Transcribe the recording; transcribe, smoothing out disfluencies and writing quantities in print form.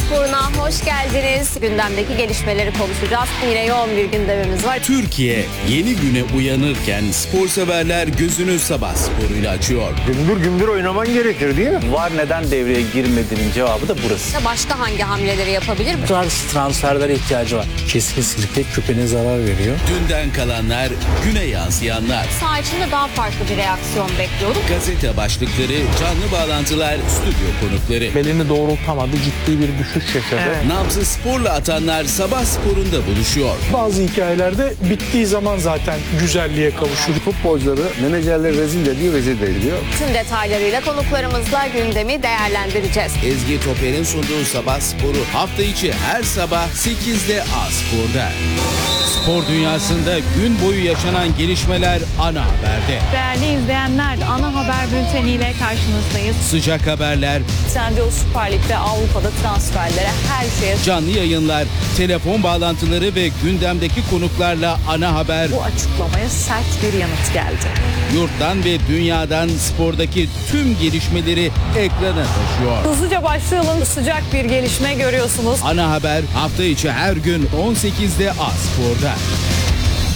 Spor'una hoş geldiniz. Gündemdeki gelişmeleri konuşacağız. Yine yoğun bir gündemimiz var. Türkiye yeni güne uyanırken spor severler gözünü sabah sporuyla açıyor. Gümbür gümbür oynaman gerekir değil mi? VAR neden devreye girmediğinin cevabı da burası. Başka hangi hamleleri yapabilir? Bu tarz transferlere ihtiyacı var. Kesinlikle küpene zarar veriyor. Dünden kalanlar, güne yansıyanlar. Saha içinde daha farklı bir reaksiyon bekliyorduk. Gazete başlıkları, canlı bağlantılar, stüdyo konukları. Belini doğrultamadı, ciddi bir düşüş yaşadı. Nabzı sporla atanlar sabah sporunda buluşuyor. Bazı hikayelerde bittiği zaman zaten güzelliğe kavuşur. Futbolcuları menajerler rezil ediyor, rezil de ediyor. Tüm detaylarıyla konuklarımızla gündemi değerlendireceğiz. Ezgi Toper'in sunduğu sabah sporu hafta içi her sabah 8'de A Spor'da. Spor dünyasında gün boyu yaşanan gelişmeler ana haberde. Değerli izleyenler, ana haber bülteniyle karşınızdayız. Sıcak haberler, Trendyol Süper Lig'de Avrupa'da transferlere her şeye canlı yayınlar, telefon bağlantıları ve gündemdeki konuklarla ana haber. bu açıklamaya sert bir yanıt geldi. Yurttan ve dünyadan spordaki tüm gelişmeleri ekrana taşıyor. Hızlıca başlayalım. Sıcak bir gelişme görüyorsunuz. Ana haber hafta içi her gün 18'de A Spor'da.